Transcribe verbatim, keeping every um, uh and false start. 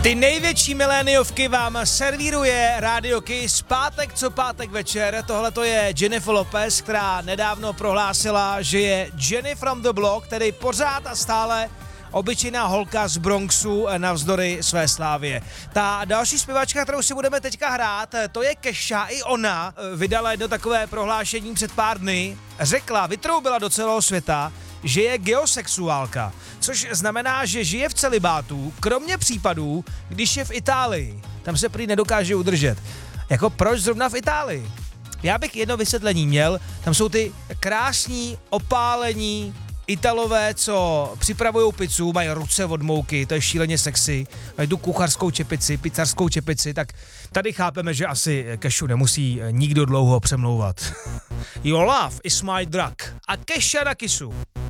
Ty největší miléniovky vám servíruje Radio Kiss pátek co pátek večer. Tohle to je Jennifer Lopez, která nedávno prohlásila, že je Jenny from the Block, tedy pořád a stále obyčejná holka z Bronxu navzdory své slávě. Ta další zpěvačka, kterou si budeme teďka hrát, to je Kesha. I ona vydala jedno takové prohlášení před pár dny. Řekla, vytroubila do celého světa, že je geosexuálka, což znamená, že žije v celibátu, kromě případů, když je v Itálii. Tam se prý nedokáže udržet. Jako proč zrovna v Itálii? Já bych jedno vysvětlení měl, tam jsou ty krásní, opálení Italové, co připravují pizzu, mají ruce od mouky, to je šíleně sexy, mají tu kuchařskou čepici, pizzařskou čepici, tak tady chápeme, že asi Keshu nemusí nikdo dlouho přemlouvat. Your love is my drug. A Kesha na Kissu.